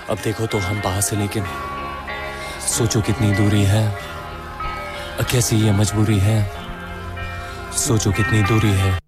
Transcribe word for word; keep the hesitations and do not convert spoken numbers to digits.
अब देखो तो हम पास है, लेकिन सोचो कितनी दूरी है, कैसी ये मजबूरी है, सोचो कितनी दूरी है।